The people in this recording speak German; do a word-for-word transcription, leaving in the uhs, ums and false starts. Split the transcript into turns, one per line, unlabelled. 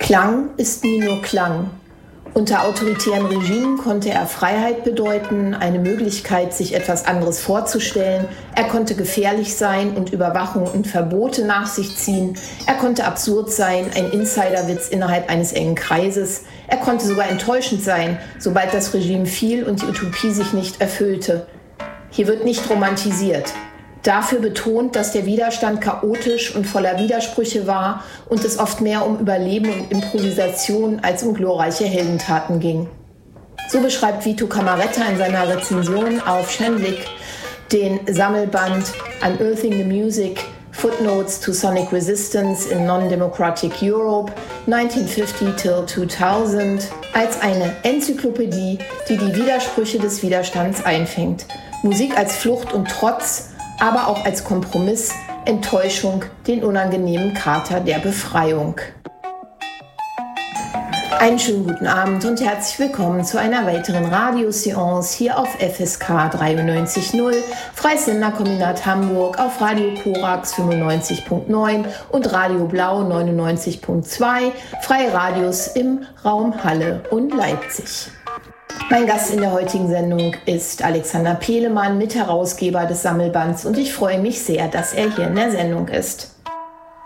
Klang ist nie nur Klang. Unter autoritären Regimen konnte er Freiheit bedeuten, eine Möglichkeit, sich etwas anderes vorzustellen. Er konnte gefährlich sein und Überwachung und Verbote nach sich ziehen. Er konnte absurd sein, ein Insiderwitz innerhalb eines engen Kreises. Er konnte sogar enttäuschend sein, sobald das Regime fiel und die Utopie sich nicht erfüllte. Hier wird nicht romantisiert. Dafür betont, dass der Widerstand chaotisch und voller Widersprüche war und es oft mehr um Überleben und Improvisation als um glorreiche Heldentaten ging. So beschreibt Vito Camaretta in seiner Rezension auf Schenlik den Sammelband Unearthing the Music, Footnotes to Sonic Resistance in Non-Democratic Europe neunzehnhundertfünfzig till zweitausend als eine Enzyklopädie, die die Widersprüche des Widerstands einfängt. Musik als Flucht und Trotz, aber auch als Kompromiss, Enttäuschung, den unangenehmen Kater der Befreiung. Einen schönen guten Abend und herzlich willkommen zu einer weiteren Radioseance hier auf F S K dreiundneunzig Komma null, Freies Senderkombinat Hamburg, auf Radio Korax fünfundneunzig Komma neun und Radio Blau neunundneunzig Komma zwei, Freie Radios im Raum Halle und Leipzig. Mein Gast in der heutigen Sendung ist Alexander Pehlemann, Mitherausgeber des Sammelbands, und ich freue mich sehr, dass er hier in der Sendung ist.